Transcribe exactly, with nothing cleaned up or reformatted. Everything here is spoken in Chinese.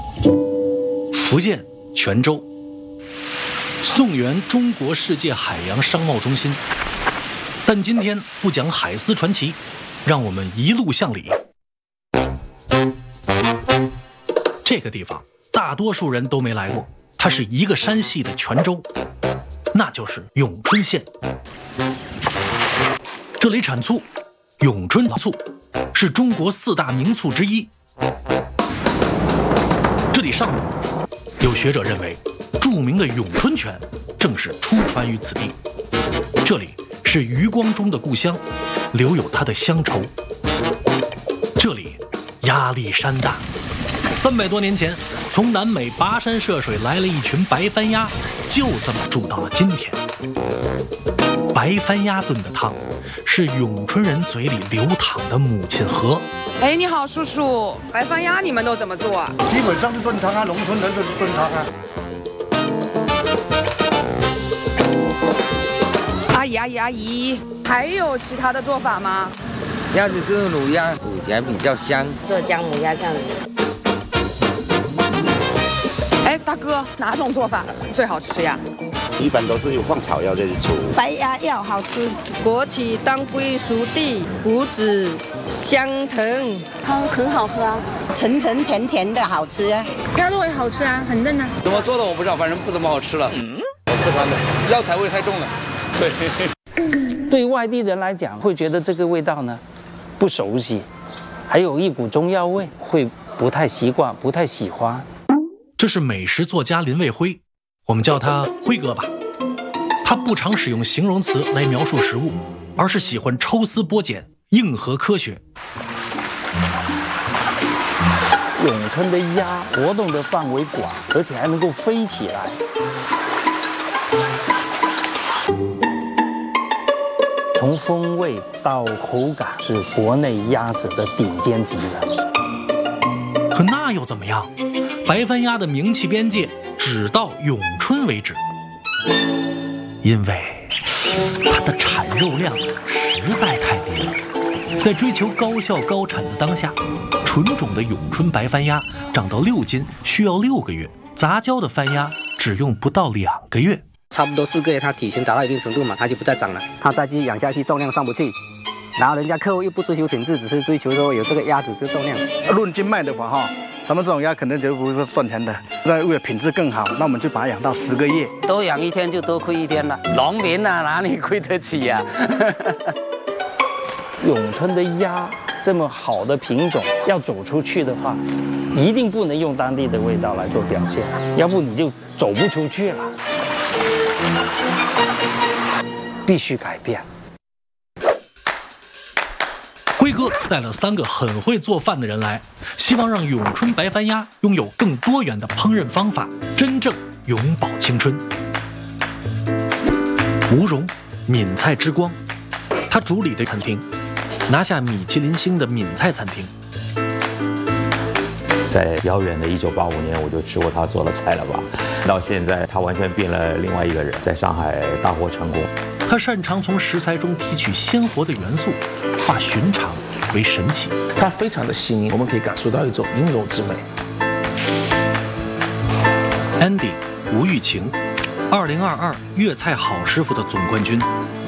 福建泉州，宋元中国世界海洋商贸中心。但今天不讲海丝传奇，让我们一路向里。这个地方大多数人都没来过，它是一个山系的泉州，那就是永春县。这里产醋，永春醋是中国四大名醋之一。这里上古，有学者认为，著名的永春泉正是出传于此地。这里是余光中的故乡，留有他的乡愁。这里压力山大，三百多年前，从南美跋山涉水来了一群白番鸭，就这么住到了今天。白番鸭炖的汤，是永春人嘴里流淌的母亲河。 哎，你好，叔叔，白番鸭你们都怎么做啊？ 基本上是炖汤啊，农村人都是炖汤啊。 阿姨，阿姨，阿姨，还有其他的做法吗？ 鸭子就是卤鸭，卤起来比较香。 做姜母鸭这样子。 哎，大哥，哪种做法最好吃呀？ 一般都是有放草药再去煮。 白鸭药好吃，枸杞当归熟地，谷子香藤，汤很好喝啊，沉沉甜甜的好吃啊。 鸭肉也好吃啊，很嫩啊。 怎么做的我不知道，反正不怎么好吃了。嗯，我四川的，药材味太重了。对。 对外地人来讲，会觉得这个味道呢不熟悉，还有一股中药味，会不太习惯，不太喜欢。 这是美食作家林卫辉，我们叫他辉哥吧。他不常使用形容词来描述食物，而是喜欢抽丝剥茧，硬核科学。 永春的鸭活动的范围广，而且还能够飞起来。从风味到口感，是国内鸭子的顶尖级的。 可那又怎么样？白番鸭的名气边界只到永春为止，因为它的产肉量实在太低了。在追求高效高产的当下，纯种的永春白番鸭长到六斤需要六个月，杂交的番鸭只用不到两个月。 差不多四个月，它体型达到一定程度嘛，它就不再长了。它再继续养下去，重量上不去。然后人家客户又不追求品质，只是追求说有这个鸭子这个重量。 论斤卖的话哈，咱们这种鸭可能就不会赚钱的。那为了品质更好，那我们就把它养到十个月。 多养一天就多亏一天了。农民啊，哪里亏得起呀、啊？ 永春的鸭这么好的品种，要走出去的话，一定不能用当地的味道来做表现，要不你就走不出去了。必须改变。 辉哥带了三个很会做饭的人来，希望让永春白番鸭拥有更多元的烹饪方法，真正永葆青春。吴荣，闽菜之光，他主理的餐厅拿下米其林星的闽菜餐厅。 在遥远的一九八五年，我就吃过他做的菜了吧？到现在，他完全变了另外一个人，在上海大获成功。 他擅长从食材中提取鲜活的元素，化寻常为神奇。 它非常的细腻，我们可以感受到一种阴柔之美。 Andy 吴玉晴，二零二二粤菜好师傅的总冠军。